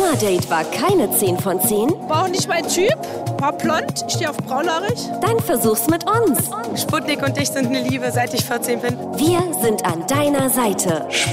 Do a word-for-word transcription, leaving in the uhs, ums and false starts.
Sommerdate war keine zehn von zehn? War auch nicht mein Typ. War blond, ich stehe auf braunhaarig. Dann versuch's mit uns. Sputnik und ich sind eine Liebe, seit ich vierzehn bin. Wir sind an deiner Seite.